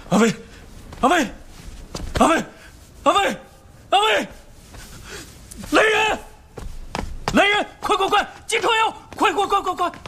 阿伟，阿伟，阿伟，阿伟，阿伟！来人！来人！快快快！进车哟！快快快快快！